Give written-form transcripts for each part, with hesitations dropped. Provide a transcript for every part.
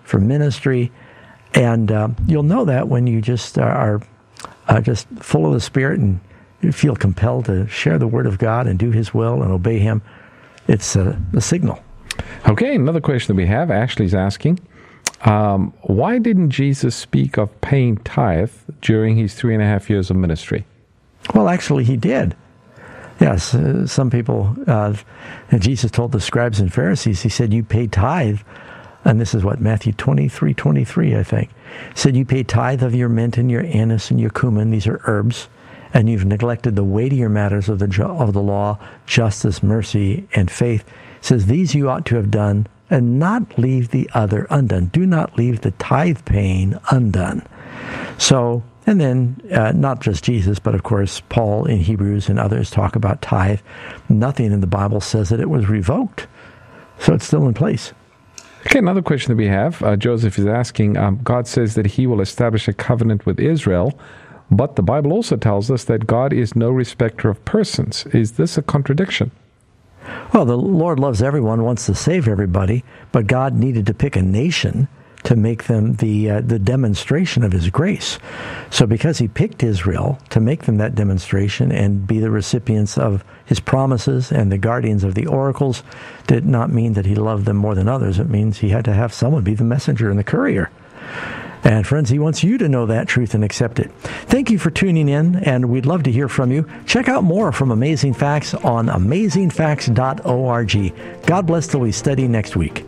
for ministry. And you'll know that when you just are just full of the Spirit and you feel compelled to share the Word of God and do His will and obey Him. It's a signal. Okay, another question that we have. Ashley's asking, why didn't Jesus speak of paying tithe during His 3.5 years of ministry? Well, actually, He did. Yes, some people, Jesus told the scribes and Pharisees, He said, you pay tithe. And this is what, Matthew 23:23, I think. He said, you pay tithe of your mint and your anise and your cumin. These are herbs. And you've neglected the weightier matters of the law, justice, mercy, and faith. He says, these you ought to have done, and not leave the other undone. Do not leave the tithe paying undone. So, and then not just Jesus, but of course Paul in Hebrews and others talk about tithe. Nothing in the Bible says that it was revoked. So it's still in place. Okay, another question that we have. Joseph is asking, God says that He will establish a covenant with Israel, but the Bible also tells us that God is no respecter of persons. Is this a contradiction? Well, the Lord loves everyone, wants to save everybody, but God needed to pick a nation to make them the demonstration of His grace. So because He picked Israel to make them that demonstration and be the recipients of His promises and the guardians of the oracles, did not mean that He loved them more than others. It means He had to have someone be the messenger and the courier. And friends, He wants you to know that truth and accept it. Thank you for tuning in, and we'd love to hear from you. Check out more from Amazing Facts on amazingfacts.org. God bless till we study next week.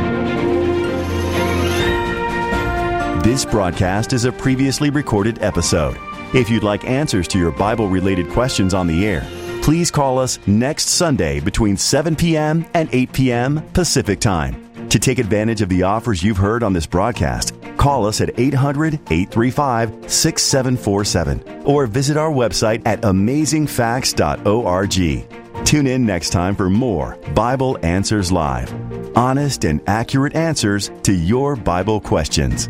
This broadcast is a previously recorded episode. If you'd like answers to your Bible-related questions on the air, please call us next Sunday between 7 p.m. and 8 p.m. Pacific Time. To take advantage of the offers you've heard on this broadcast, call us at 800-835-6747 or visit our website at amazingfacts.org. Tune in next time for more Bible Answers Live. Honest and accurate answers to your Bible questions.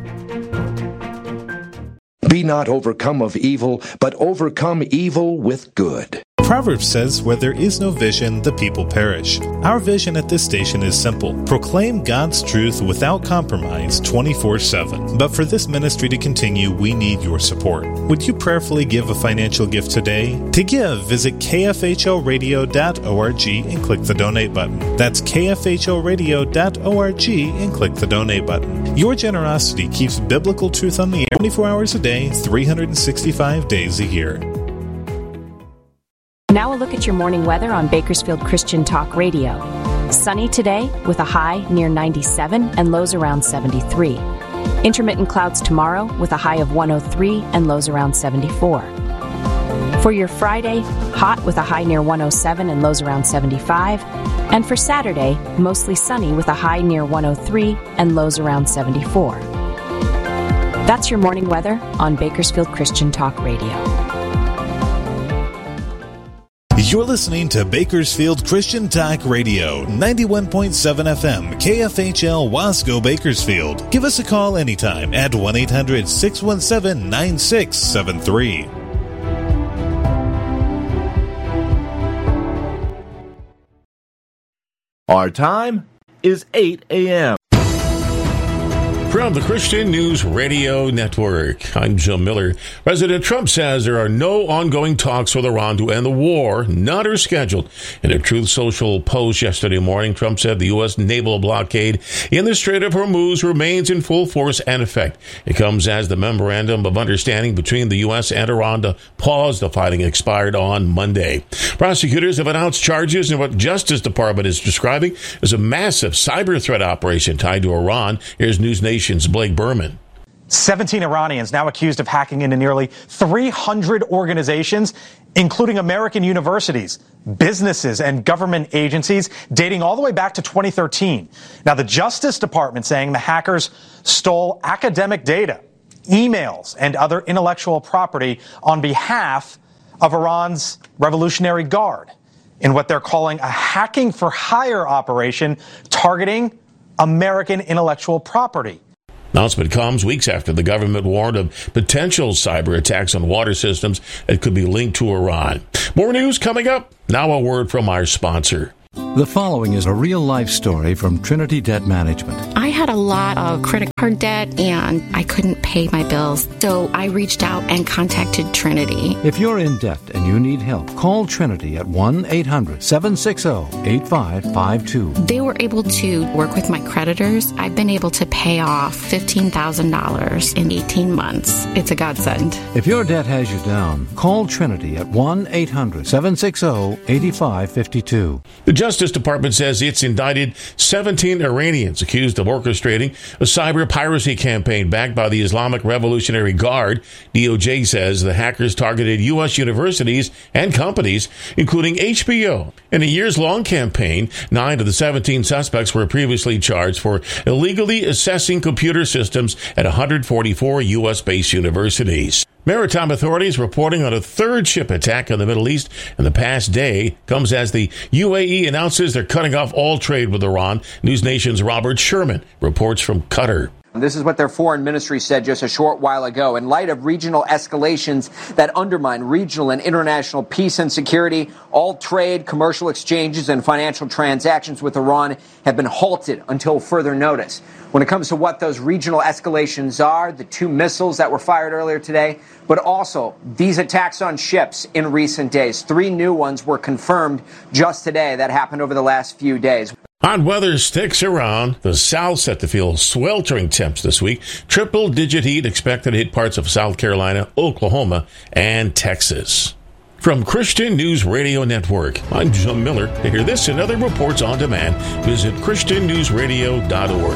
Be not overcome of evil, but overcome evil with good. Proverbs says, where there is no vision, the people perish. Our vision at this station is simple. Proclaim God's truth without compromise 24/7. But for this ministry to continue, we need your support. Would you prayerfully give a financial gift today? To give, visit kfhlradio.org and click the donate button. That's kfhlradio.org and click the donate button. Your generosity keeps biblical truth on the air 24 hours a day, 365 days a year. Now a look at your morning weather on Bakersfield Christian Talk Radio. Sunny today with a high near 97 and lows around 73. Intermittent clouds tomorrow with a high of 103 and lows around 74. For your Friday, hot with a high near 107 and lows around 75. And for Saturday, mostly sunny with a high near 103 and lows around 74. That's your morning weather on Bakersfield Christian Talk Radio. You're listening to Bakersfield Christian Talk Radio, 91.7 FM, KFHL Wasco, Bakersfield. Give us a call anytime at 1-800-617-9673. Our time is 8 a.m. From the Christian News Radio Network, I'm Jim Miller. President Trump says there are no ongoing talks with Iran to end the war. None are scheduled. In a Truth Social post yesterday morning, Trump said the U.S. naval blockade in the Strait of Hormuz remains in full force and effect. It comes as the memorandum of understanding between the U.S. and Iran to pause the fighting expired on Monday. Prosecutors have announced charges in what Justice Department is describing as a massive cyber threat operation tied to Iran. Here's News Nation's Blake Berman. 17 Iranians now accused of hacking into nearly 300 organizations, including American universities, businesses, and government agencies, dating all the way back to 2013. Now, the Justice Department saying the hackers stole academic data, emails, and other intellectual property on behalf of Iran's Revolutionary Guard in what they're calling a hacking for hire operation targeting American intellectual property. Announcement comes weeks after the government warned of potential cyber attacks on water systems that could be linked to Iran. More news coming up. Now a word from our sponsor. The following is a real-life story from Trinity Debt Management. I had a lot of credit card debt, and I couldn't pay my bills, so I reached out and contacted Trinity. If you're in debt and you need help, call Trinity at 1-800-760-8552. They were able to work with my creditors. I've been able to pay off $15,000 in 18 months. It's a godsend. If your debt has you down, call Trinity at 1-800-760-8552. The Justice Department says it's indicted 17 Iranians accused of orchestrating a cyber piracy campaign backed by the Islamic Revolutionary Guard. DOJ says the hackers targeted U.S. universities and companies, including HBO. In a years-long campaign, 9 of the 17 suspects were previously charged for illegally accessing computer systems at 144 U.S.-based universities. Maritime authorities reporting on a third ship attack in the Middle East in the past day comes as the UAE announces they're cutting off all trade with Iran. News Nation's Robert Sherman reports from Qatar. This is what their foreign ministry said just a short while ago. In light of regional escalations that undermine regional and international peace and security, all trade, commercial exchanges, and financial transactions with Iran have been halted until further notice. When it comes to what those regional escalations are, the 2 missiles that were fired earlier today, but also these attacks on ships in recent days. 3 new ones were confirmed just today. That happened over the last few days. Hot weather sticks around. The South set to feel sweltering temps this week. Triple-digit heat expected to hit parts of South Carolina, Oklahoma, and Texas. From Christian News Radio Network, I'm Jim Miller. To hear this and other reports on demand, visit ChristianNewsRadio.org.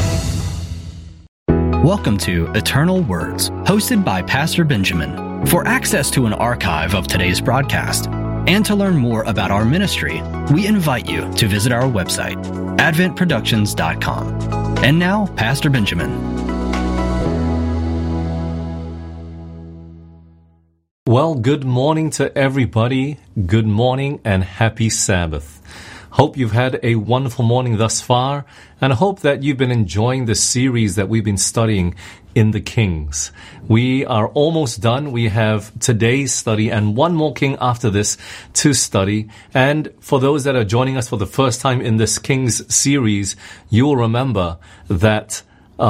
Welcome to Eternal Words, hosted by Pastor Benjamin. For access to an archive of today's broadcast, and to learn more about our ministry, we invite you to visit our website, adventproductions.com. And now, Pastor Benjamin. Well, good morning to everybody. Good morning and happy Sabbath. Hope you've had a wonderful morning thus far, and I hope that you've been enjoying the series that we've been studying in the Kings. We are almost done. We have today's study and one more king after this to study. And for those that are joining us for the first time in this Kings series, you will remember that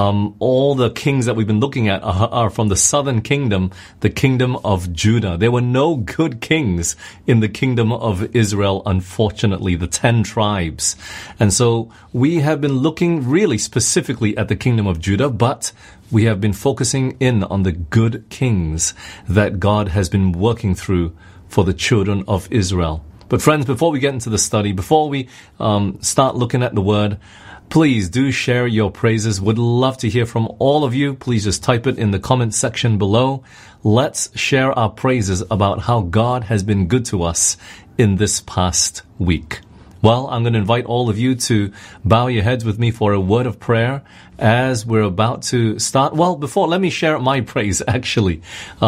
all the kings that we've been looking at are from the southern kingdom, the kingdom of Judah. There were no good kings in the kingdom of Israel, unfortunately, the 10 tribes. And so we have been looking really specifically at the kingdom of Judah, but we have been focusing in on the good kings that God has been working through for the children of Israel. But friends, before we get into the study, before we start looking at the word, please do share your praises. Would love to hear from all of you. Please just type it in the comment section below. Let's share our praises about how God has been good to us in this past week. Well, I'm going to invite all of you to bow your heads with me for a word of prayer as we're about to start. Well, before, let me share my praise, actually.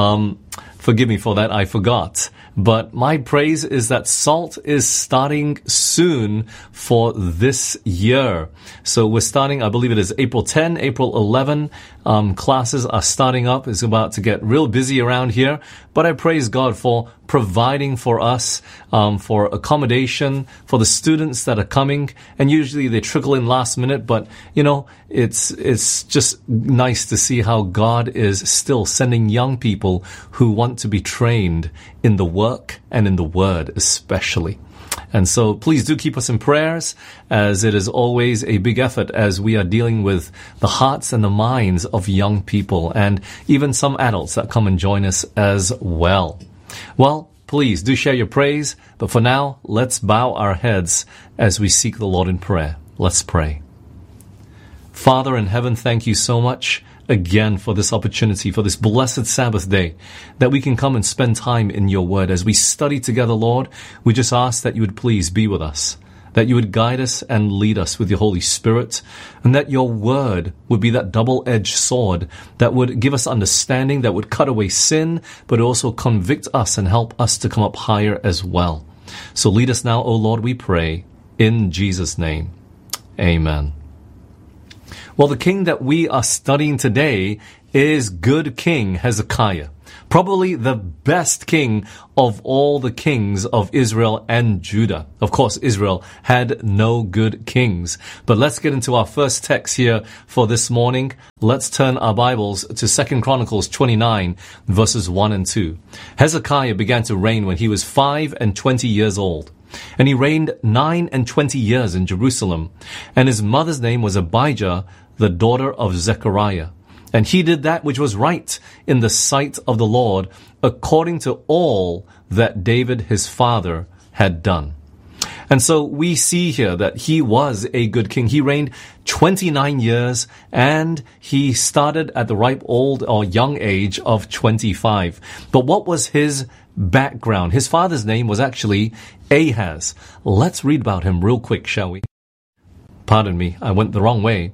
Forgive me for that, I forgot. But my praise is that SALT is starting soon for this year. So we're starting, I believe it is April 10, April 11. Classes are starting up. It's about to get real busy around here. But I praise God for providing for us, for accommodation, for the students that are coming. And usually they trickle in last minute. But, you know, it's just nice to see how God is still sending young people who want to be trained in the work and in the word especially. And so please do keep us in prayers, as it is always a big effort as we are dealing with the hearts and the minds of young people and even some adults that come and join us as well. Well, please do share your praise, but for now, let's bow our heads as we seek the Lord in prayer. Let's pray. Father in heaven, thank you so much again for this opportunity, for this blessed Sabbath day, that we can come and spend time in your word. As we study together, Lord, we just ask that you would please be with us, that you would guide us and lead us with your Holy Spirit, and that your word would be that double-edged sword that would give us understanding, that would cut away sin, but also convict us and help us to come up higher as well. So lead us now, O Lord, we pray, in Jesus' name. Amen. Well, the king that we are studying today is good King Hezekiah. Probably the best king of all the kings of Israel and Judah. Of course, Israel had no good kings. But let's get into our first text here for this morning. Let's turn our Bibles to 2 Chronicles 29, verses 1 and 2. Hezekiah began to reign when he was 25 years old. And he reigned 29 years in Jerusalem. And his mother's name was Abijah, the daughter of Zechariah. And he did that which was right in the sight of the Lord, according to all that David his father had done. And so we see here that he was a good king. He reigned 29 years, and he started at the ripe old or young age of 25. But what was his background? His father's name was actually Ahaz. Let's read about him real quick, shall we? Pardon me, I went the wrong way.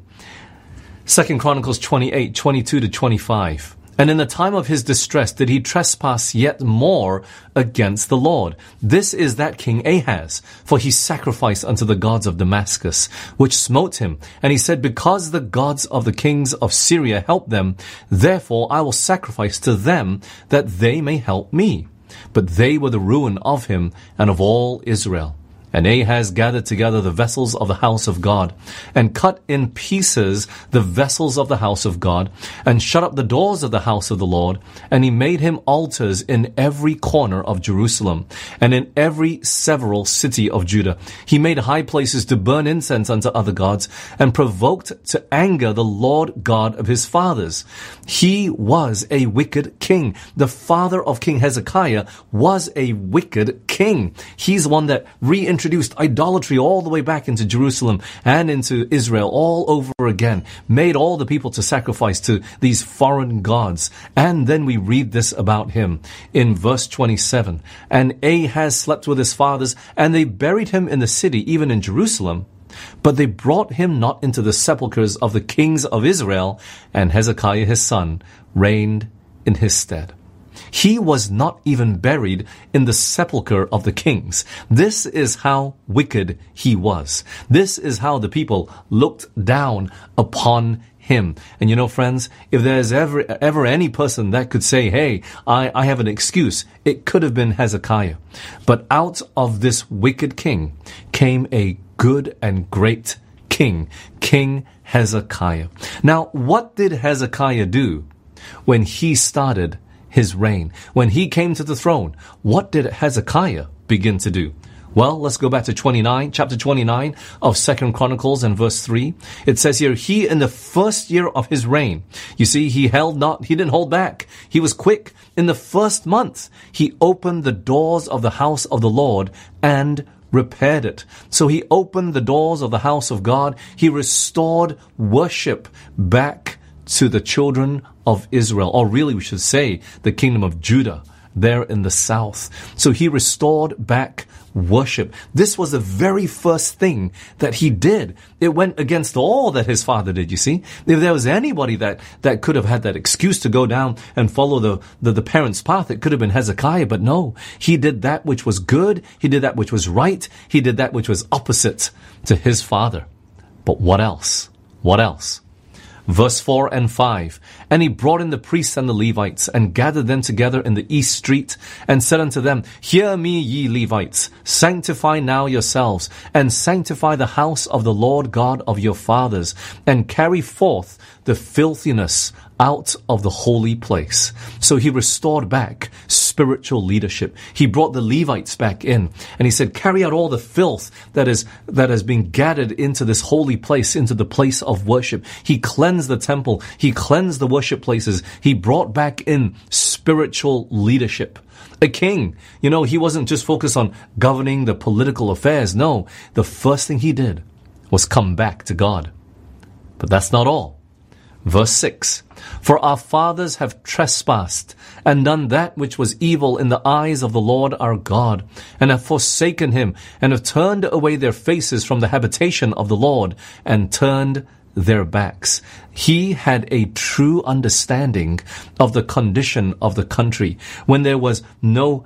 2 Chronicles 28, 22 to 25. And in the time of his distress did he trespass yet more against the Lord. This is that king Ahaz, for he sacrificed unto the gods of Damascus, which smote him. And he said, because the gods of the kings of Syria help them, therefore I will sacrifice to them, that they may help me. But they were the ruin of him and of all Israel. And Ahaz gathered together the vessels of the house of God, and cut in pieces the vessels of the house of God, and shut up the doors of the house of the Lord. And he made him altars in every corner of Jerusalem, and in every several city of Judah. He made high places to burn incense unto other gods, and provoked to anger the Lord God of his fathers. He was a wicked king. The father of King Hezekiah was a wicked king. He's one that reintroduced idolatry all the way back into Jerusalem and into Israel all over again, made all the people to sacrifice to these foreign gods. And then we read this about him in verse 27. And Ahaz slept with his fathers, and they buried him in the city, even in Jerusalem. But they brought him not into the sepulchres of the kings of Israel, and Hezekiah his son reigned in his stead. He was not even buried in the sepulchre of the kings. This is how wicked he was. This is how the people looked down upon him. And you know, friends, if there's ever any person that could say, hey, I have an excuse, it could have been Hezekiah. But out of this wicked king came a good and great king, King Hezekiah. Now, what did Hezekiah do when he started his reign? When he came to the throne, what did Hezekiah begin to do? Well, let's go back to chapter 29 of 2 Chronicles and verse 3. It says here, he in the first year of his reign, you see, he didn't hold back. He was quick. In the first month, he opened the doors of the house of the Lord and repaired it. So he opened the doors of the house of God. He restored worship back to the children of Israel, or really we should say the kingdom of Judah there in the south. So he restored back worship. This was the very first thing that he did. It went against all that his father did, you see. If there was anybody that could have had that excuse to go down and follow the parents' path, it could have been Hezekiah, but no. He did that which was good. He did that which was right. He did that which was opposite to his father. But what else? What else? Verse 4 and 5. And he brought in the priests and the Levites, and gathered them together in the east street, and said unto them, Hear me, ye Levites, sanctify now yourselves, and sanctify the house of the Lord God of your fathers, and carry forth the filthiness out of the holy place. So he restored back spiritual leadership. He brought the Levites back in, and he said, carry out all the filth that has been gathered into this holy place, into the place of worship. He cleansed the temple. He cleansed the worship places. He brought back in spiritual leadership. A king, he wasn't just focused on governing the political affairs. No, the first thing he did was come back to God. But that's not all. Verse 6, For our fathers have trespassed, and done that which was evil in the eyes of the Lord our God, and have forsaken him, and have turned away their faces from the habitation of the Lord, and turned their backs. He had a true understanding of the condition of the country. When there was no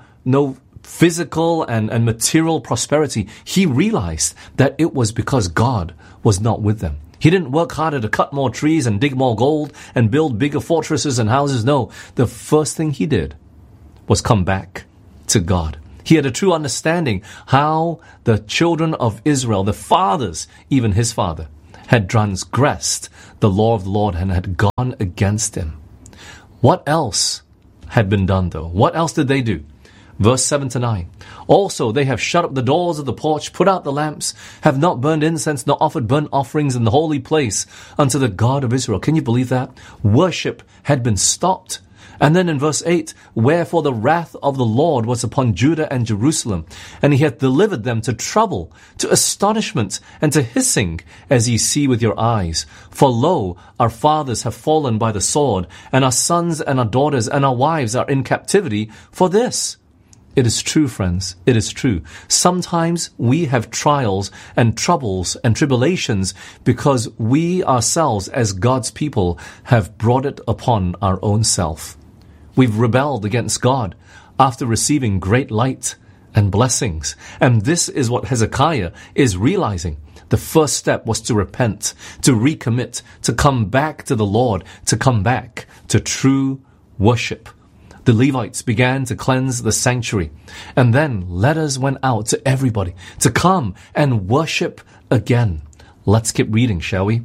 physical and material prosperity, he realized that it was because God was not with them. He didn't work harder to cut more trees and dig more gold and build bigger fortresses and houses. No, the first thing he did was come back to God. He had a true understanding how the children of Israel, the fathers, even his father, had transgressed the law of the Lord and had gone against him. What else had been done though? What else did they do? Verse 7 to 9. Also, they have shut up the doors of the porch, put out the lamps, have not burned incense, nor offered burnt offerings in the holy place unto the God of Israel. Can you believe that? Worship had been stopped. And then in verse 8, wherefore the wrath of the Lord was upon Judah and Jerusalem, and he hath delivered them to trouble, to astonishment, and to hissing, as ye see with your eyes. For lo, our fathers have fallen by the sword, and our sons and our daughters and our wives are in captivity for this. It is true, friends. It is true. Sometimes we have trials and troubles and tribulations because we ourselves, as God's people, have brought it upon our own self. We've rebelled against God after receiving great light and blessings. And this is what Hezekiah is realizing. The first step was to repent, to recommit, to come back to the Lord, to come back to true worship. The Levites began to cleanse the sanctuary. And then letters went out to everybody to come and worship again. Let's keep reading, shall we?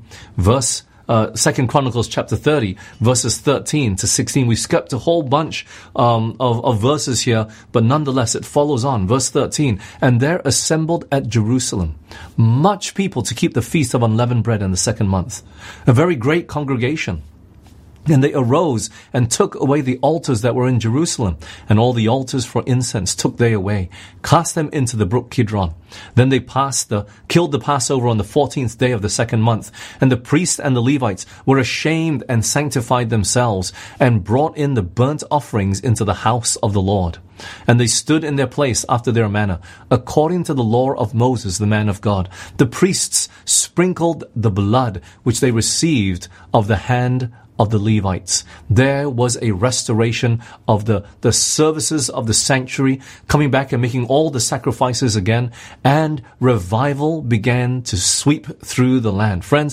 2 Chronicles chapter 30, verses 13 to 16. We skipped a whole bunch of verses here, but nonetheless it follows on. Verse 13, and there assembled at Jerusalem much people to keep the feast of unleavened bread in the second month. A very great congregation. And they arose and took away the altars that were in Jerusalem, and all the altars for incense took they away, cast them into the brook Kidron. Then they killed the Passover on the 14th day of the second month, and the priests and the Levites were ashamed and sanctified themselves, and brought in the burnt offerings into the house of the Lord. And they stood in their place after their manner, according to the law of Moses, the man of God. The priests sprinkled the blood which they received of the hand of the Levites. There was a restoration of the services of the sanctuary, coming back and making all the sacrifices again, and revival began to sweep through the land. Friends,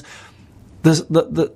the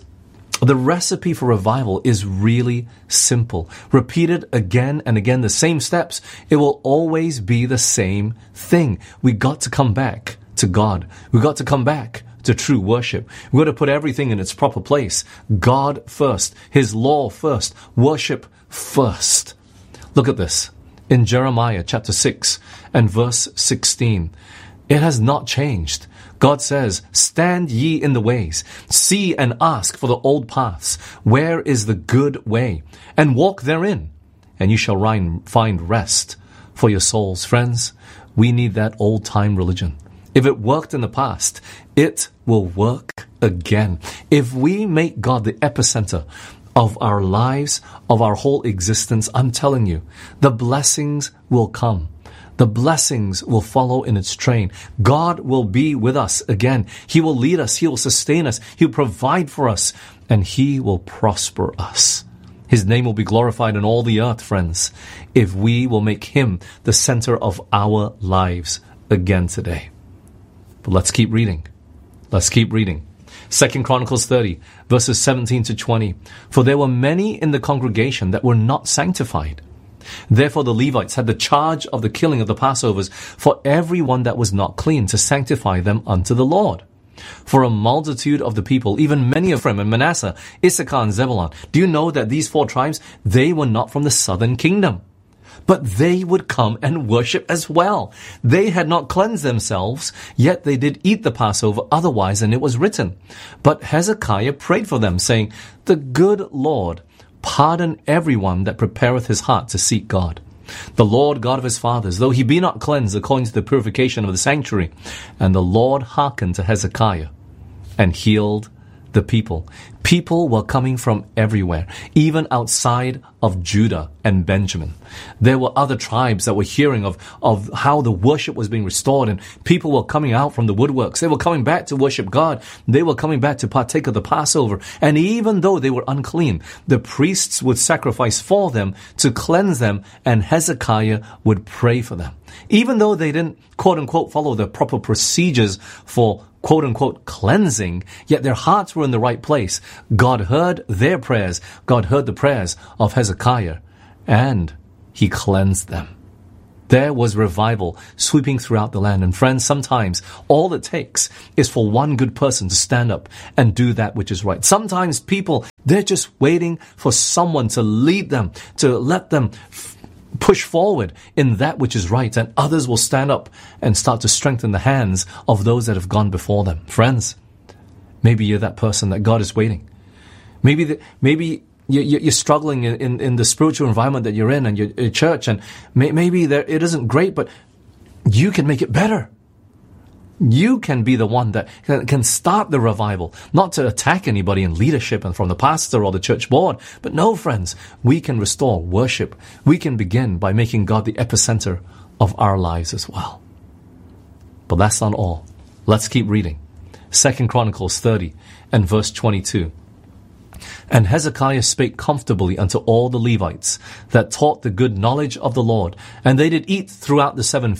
recipe for revival is really simple. Repeated again and again, the same steps. It will always be the same thing. We got to come back to God. We got to come back to true worship. We've got to put everything in its proper place. God first. His law first. Worship first. Look at this. In Jeremiah chapter 6 and verse 16. It has not changed. God says, stand ye in the ways, see and ask for the old paths. Where is the good way? And walk therein, and you shall find rest for your souls. Friends, we need that old-time religion. If it worked in the past, it will work again. If we make God the epicenter of our lives, of our whole existence, I'm telling you, the blessings will come. The blessings will follow in its train. God will be with us again. He will lead us. He will sustain us. He will provide for us. And He will prosper us. His name will be glorified in all the earth, friends, if we will make Him the center of our lives again today. But let's keep reading. Let's keep reading. 2 Chronicles 30, verses 17 to 20. For there were many in the congregation that were not sanctified. Therefore the Levites had the charge of the killing of the Passovers for everyone that was not clean, to sanctify them unto the Lord. For a multitude of the people, even many of Ephraim and Manasseh, Issachar and Zebulun, do you know that these 4 tribes, they were not from the southern kingdom? But they would come and worship as well. They had not cleansed themselves, yet they did eat the Passover otherwise than it was written. But Hezekiah prayed for them, saying, the good Lord pardon everyone that prepareth his heart to seek God. The Lord God of his fathers, though he be not cleansed according to the purification of the sanctuary. And the Lord hearkened to Hezekiah and healed the people. People were coming from everywhere, even outside of Judah and Benjamin. There were other tribes that were hearing of how the worship was being restored, and people were coming out from the woodworks. They were coming back to worship God. They were coming back to partake of the Passover. And even though they were unclean, the priests would sacrifice for them to cleanse them, and Hezekiah would pray for them. Even though they didn't, quote-unquote, follow the proper procedures for, quote-unquote, cleansing, yet their hearts were in the right place. God heard their prayers. God heard the prayers of Hezekiah, and he cleansed them. There was revival sweeping throughout the land. And friends, sometimes all it takes is for one good person to stand up and do that which is right. Sometimes people, they're just waiting for someone to lead them, to let them push forward in that which is right. And others will stand up and start to strengthen the hands of those that have gone before them. Friends, maybe you're that person that God is waiting. Maybe you're struggling in the spiritual environment that you're in and your church, and maybe it isn't great, but you can make it better. You can be the one that can start the revival, not to attack anybody in leadership and from the pastor or the church board, but no, friends, we can restore worship. We can begin by making God the epicenter of our lives as well. But that's not all. Let's keep reading. 2 Chronicles 30 and verse 22. And Hezekiah spake comfortably unto all the Levites that taught the good knowledge of the Lord, and they did eat throughout the 7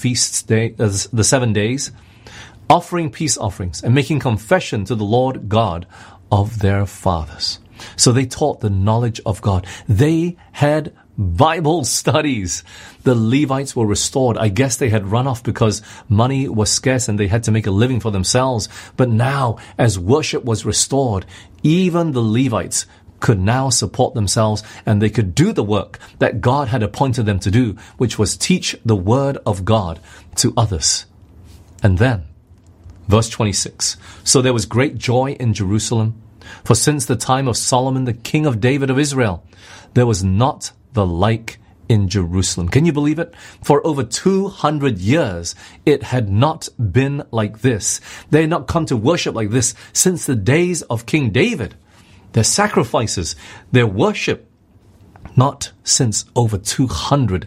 days, offering peace offerings and making confession to the Lord God of their fathers. So they taught the knowledge of God. They had Bible studies. The Levites were restored. I guess they had run off because money was scarce and they had to make a living for themselves. But now, as worship was restored, even the Levites could now support themselves, and they could do the work that God had appointed them to do, which was teach the word of God to others. And then, verse 26, so there was great joy in Jerusalem, for since the time of Solomon, the king of David of Israel, there was not the like in Jerusalem. Can you believe it? For over 200 years, it had not been like this. They had not come to worship like this since the days of King David. Their sacrifices, their worship, not since over 200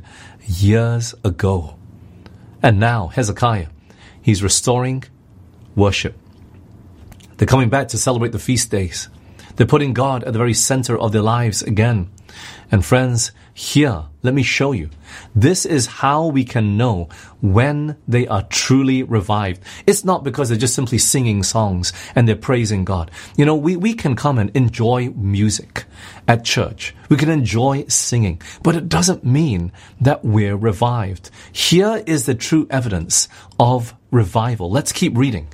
years ago. And now, Hezekiah, he's restoring worship. They're coming back to celebrate the feast days. They're putting God at the very center of their lives again. And friends, here, let me show you. This is how we can know when they are truly revived. It's not because they're just simply singing songs and they're praising God. You know, we can come and enjoy music at church. We can enjoy singing, but it doesn't mean that we're revived. Here is the true evidence of revival. Let's keep reading.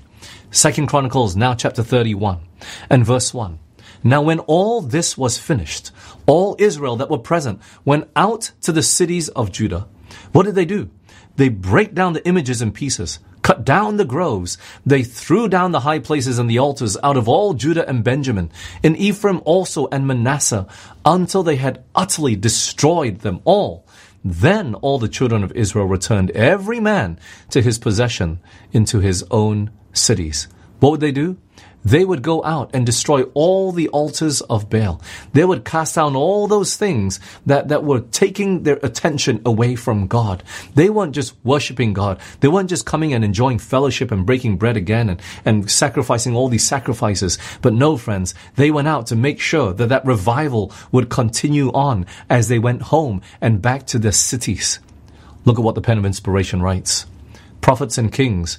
2 Chronicles, now chapter 31 and verse 1. Now when all this was finished, all Israel that were present went out to the cities of Judah. What did they do? They break down the images in pieces, cut down the groves. They threw down the high places and the altars out of all Judah and Benjamin, in Ephraim also and Manasseh, until they had utterly destroyed them all. Then all the children of Israel returned, every man to his possession, into his own cities. What would they do? They would go out and destroy all the altars of Baal. They would cast down all those things that were taking their attention away from God. They weren't just worshiping God. They weren't just coming and enjoying fellowship and breaking bread again and sacrificing all these sacrifices. But no, friends, they went out to make sure that revival would continue on as they went home and back to their cities. Look at what the Pen of Inspiration writes. Prophets and Kings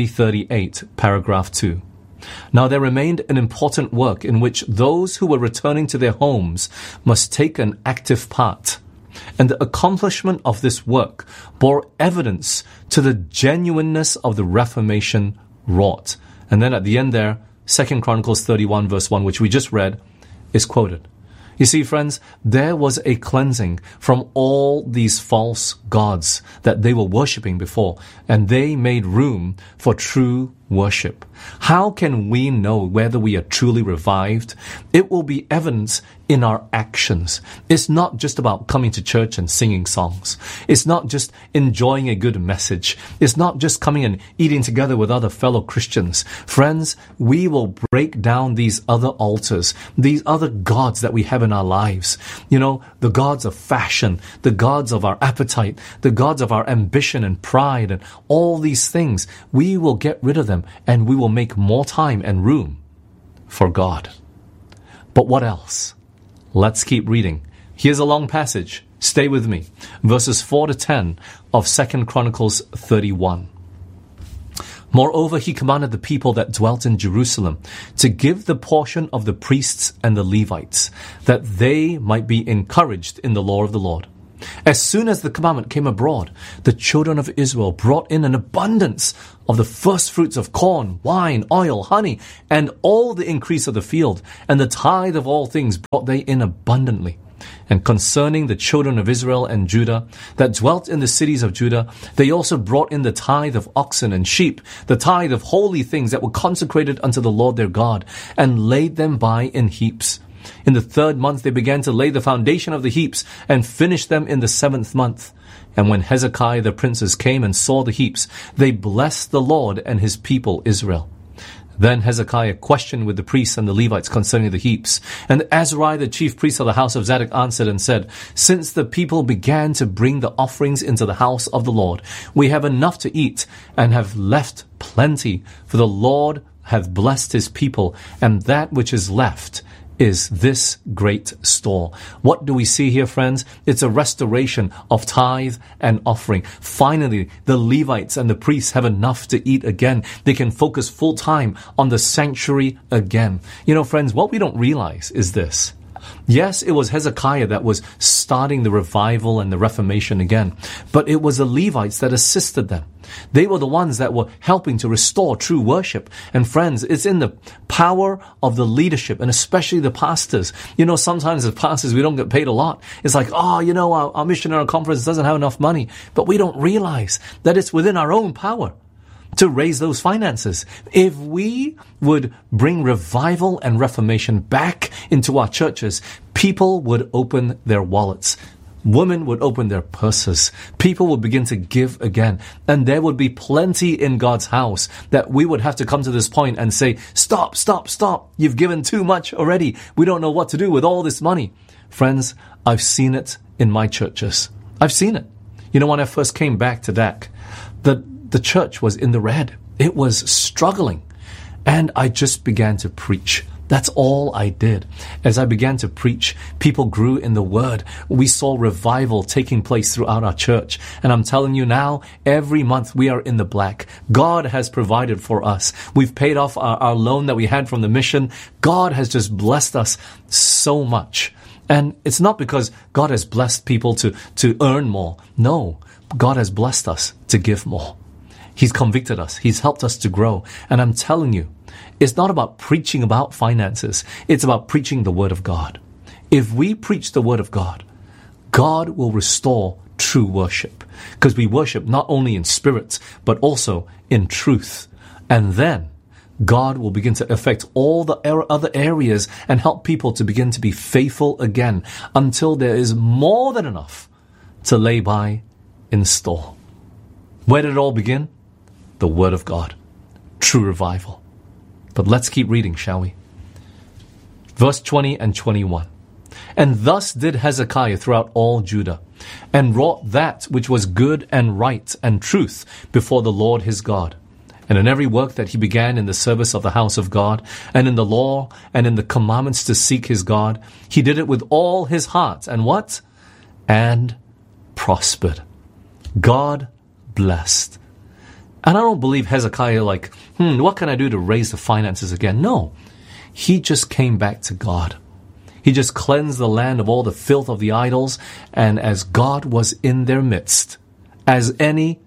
3:38, paragraph 2. Now there remained an important work in which those who were returning to their homes must take an active part. And the accomplishment of this work bore evidence to the genuineness of the Reformation wrought. And then at the end there, 2 Chronicles 31 verse 1, which we just read, is quoted. You see, friends, there was a cleansing from all these false gods that they were worshipping before, and they made room for true worship. How can we know whether we are truly revived? It will be evidence in our actions. It's not just about coming to church and singing songs. It's not just enjoying a good message. It's not just coming and eating together with other fellow Christians. Friends, we will break down these other altars, these other gods that we have in our lives. You know, the gods of fashion, the gods of our appetite, the gods of our ambition and pride and all these things. We will get rid of them and we will make more time and room for God. But what else? Let's keep reading. Here's a long passage. Stay with me. Verses 4 to 10 of 2 Chronicles 31. Moreover, he commanded the people that dwelt in Jerusalem to give the portion of the priests and the Levites, that they might be encouraged in the law of the Lord. As soon as the commandment came abroad, the children of Israel brought in an abundance of the first fruits of corn, wine, oil, honey, and all the increase of the field, and the tithe of all things brought they in abundantly. And concerning the children of Israel and Judah that dwelt in the cities of Judah, they also brought in the tithe of oxen and sheep, the tithe of holy things that were consecrated unto the Lord their God, and laid them by in heaps. In the 3rd month they began to lay the foundation of the heaps, and finished them in the 7th month. And when Hezekiah the princes came and saw the heaps, they blessed the Lord and his people Israel. Then Hezekiah questioned with the priests and the Levites concerning the heaps. And Azariah, the chief priest of the house of Zadok, answered and said, Since the people began to bring the offerings into the house of the Lord, we have enough to eat, and have left plenty, for the Lord hath blessed his people, and that which is left is this great store. What do we see here, friends? It's a restoration of tithe and offering. Finally, the Levites and the priests have enough to eat again. They can focus full time on the sanctuary again. You know, friends, what we don't realize is this. Yes, it was Hezekiah that was starting the revival and the Reformation again, but it was the Levites that assisted them. They were the ones that were helping to restore true worship. And friends, it's in the power of the leadership, and especially the pastors. You know, sometimes as pastors, we don't get paid a lot. It's like, our missionary conference doesn't have enough money. But we don't realize that it's within our own power to raise those finances. If we would bring revival and reformation back into our churches, people would open their wallets. Women would open their purses. People would begin to give again. And there would be plenty in God's house that we would have to come to this point and say, stop. You've given too much already. We don't know what to do with all this money. Friends, I've seen it in my churches. I've seen it. You know, when I first came back to DAC, the church was in the red. It was struggling. And I just began to preach. That's all I did. As I began to preach, people grew in the word. We saw revival taking place throughout our church. And I'm telling you now, every month we are in the black. God has provided for us. We've paid off our loan that we had from the mission. God has just blessed us so much. And it's not because God has blessed people to earn more. No, God has blessed us to give more. He's convicted us. He's helped us to grow. And I'm telling you, it's not about preaching about finances. It's about preaching the Word of God. If we preach the Word of God, God will restore true worship. Because we worship not only in spirit, but also in truth. And then God will begin to affect all the other areas and help people to begin to be faithful again until there is more than enough to lay by in store. Where did it all begin? The Word of God. True revival. But let's keep reading, shall we? Verse 20 and 21. And thus did Hezekiah throughout all Judah, and wrought that which was good and right and truth before the Lord his God. And in every work that he began in the service of the house of God, and in the law, and in the commandments to seek his God, he did it with all his heart. And what? And prospered. God blessed. And I don't believe Hezekiah what can I do to raise the finances again? No. He just came back to God. He just cleansed the land of all the filth of the idols. And as God was in their midst, any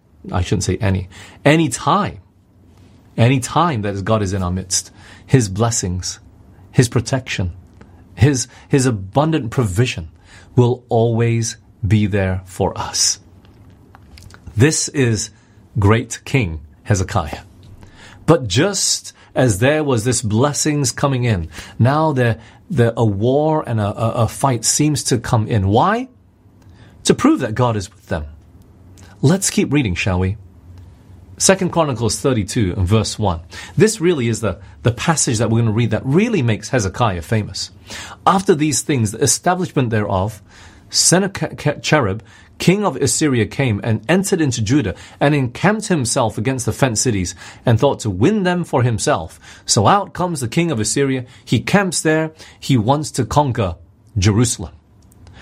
time that God is in our midst, his blessings, his protection, his abundant provision will always be there for us. This is great King Hezekiah. But just as there was this blessings coming in, now a war and a fight seems to come in. Why? To prove that God is with them. Let's keep reading, shall we? 2 Chronicles 32 and verse 1. This really is the passage that we're going to read that really makes Hezekiah famous. After these things, the establishment thereof, Sennacherib, king of Assyria, came and entered into Judah and encamped himself against the fenced cities and thought to win them for himself. So out comes the king of Assyria. He camps there. He wants to conquer Jerusalem.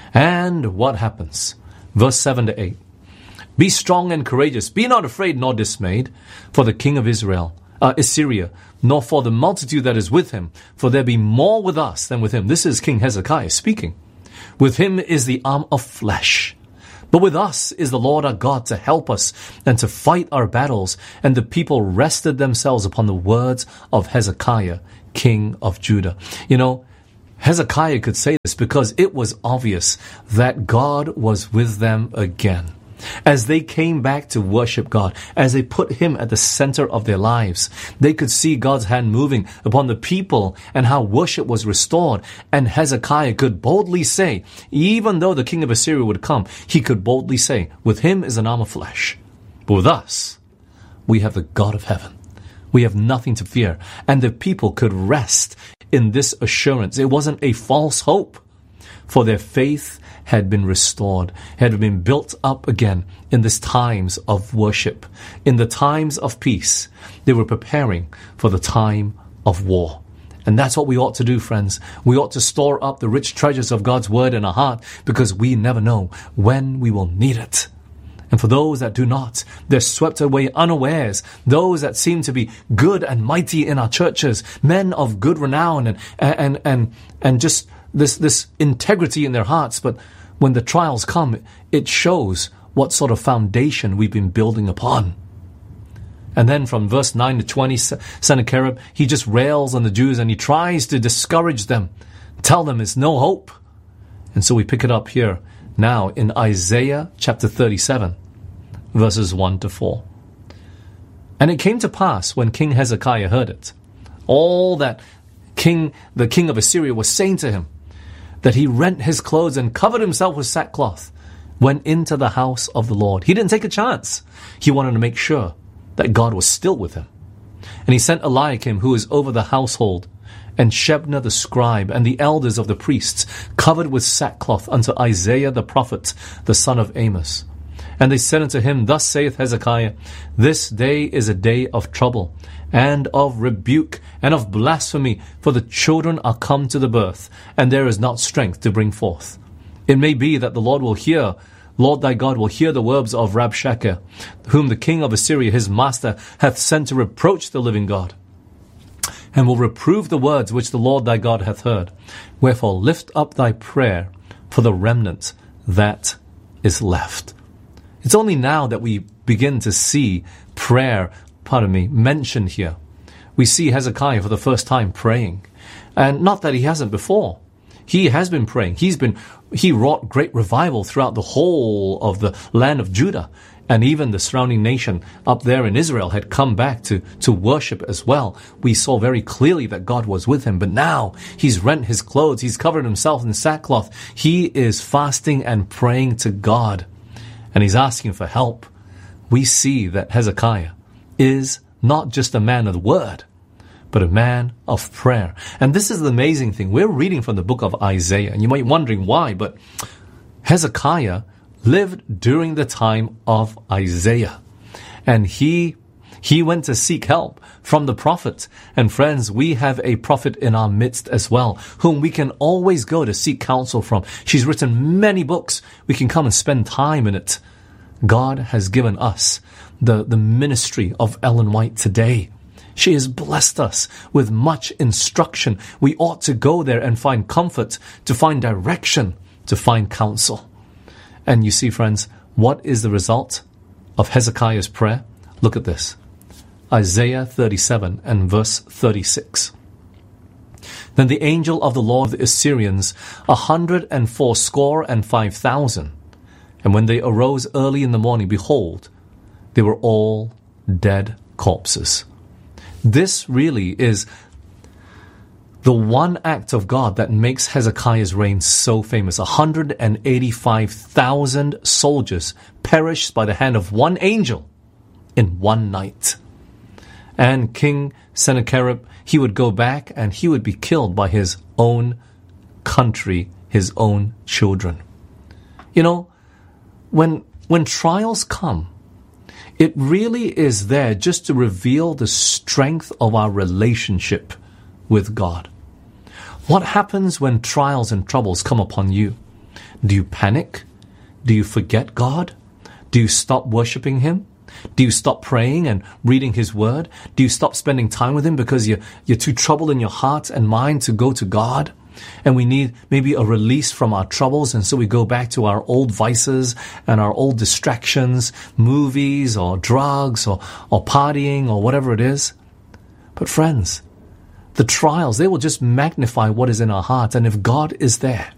And what happens? Verse 7 to 8. Be strong and courageous. Be not afraid nor dismayed for the king of Assyria, nor for the multitude that is with him. For there be more with us than with him. This is King Hezekiah speaking. With him is the arm of flesh. But with us is the Lord our God to help us and to fight our battles. And the people rested themselves upon the words of Hezekiah, king of Judah. You know, Hezekiah could say this because it was obvious that God was with them again. As they came back to worship God, as they put Him at the center of their lives, they could see God's hand moving upon the people and how worship was restored. And Hezekiah could boldly say, even though the king of Assyria would come, he could boldly say, with him is an arm of flesh, but with us, we have the God of heaven. We have nothing to fear. And the people could rest in this assurance. It wasn't a false hope, for their faith had been restored, had been built up again in these times of worship. In the times of peace, they were preparing for the time of war. And that's what we ought to do, friends. We ought to store up the rich treasures of God's word in our heart, because we never know when we will need it. And for those that do not, they're swept away unawares. Those that seem to be good and mighty in our churches, men of good renown and just this integrity in their hearts. But when the trials come, it shows what sort of foundation we've been building upon. And then from verse 9 to 20, Sennacherib, he just rails on the Jews and he tries to discourage them, tell them it's no hope. And so we pick it up here now in Isaiah chapter 37, verses 1 to 4. And it came to pass when King Hezekiah heard it, all that the king of Assyria was saying to him, that he rent his clothes and covered himself with sackcloth, went into the house of the Lord. He didn't take a chance. He wanted to make sure that God was still with him. And he sent Eliakim, who is over the household, and Shebna the scribe, and the elders of the priests, covered with sackcloth, unto Isaiah the prophet, the son of Amos. And they said unto him, Thus saith Hezekiah, This day is a day of trouble, and of rebuke, and of blasphemy, for the children are come to the birth, and there is not strength to bring forth. It may be that the Lord thy God will hear the words of Rabshakeh, whom the king of Assyria his master hath sent to reproach the living God, and will reprove the words which the Lord thy God hath heard. Wherefore lift up thy prayer for the remnant that is left. It's only now that we begin to see prayer, mentioned here. We see Hezekiah for the first time praying. And not that he hasn't before. He has been praying. He wrought great revival throughout the whole of the land of Judah. And even the surrounding nation up there in Israel had come back to worship as well. We saw very clearly that God was with him. But now he's rent his clothes. He's covered himself in sackcloth. He is fasting and praying to God. And he's asking for help. We see that Hezekiah is not just a man of the word, but a man of prayer. And this is the amazing thing. We're reading from the book of Isaiah, and you might be wondering why, but Hezekiah lived during the time of Isaiah. And he went to seek help from the prophet. And friends, we have a prophet in our midst as well, whom we can always go to seek counsel from. She's written many books. We can come and spend time in it. God has given us the ministry of Ellen White today. She has blessed us with much instruction. We ought to go there and find comfort, to find direction, to find counsel. And you see, friends, what is the result of Hezekiah's prayer? Look at this. Isaiah 37 and verse 36. Then the angel of the Lord of the Assyrians 185,000. And when they arose early in the morning, behold, they were all dead corpses. This really is the one act of God that makes Hezekiah's reign so famous. 185,000 soldiers perished by the hand of one angel in one night. And King Sennacherib, he would go back and he would be killed by his own country, his own children. You know, when trials come, it really is there just to reveal the strength of our relationship with God. What happens when trials and troubles come upon you? Do you panic? Do you forget God? Do you stop worshiping Him? Do you stop praying and reading His Word? Do you stop spending time with Him because you're too troubled in your heart and mind to go to God? And we need maybe a release from our troubles, and so we go back to our old vices and our old distractions, movies or drugs or partying or whatever it is. But friends, the trials, they will just magnify what is in our hearts. And if God is there,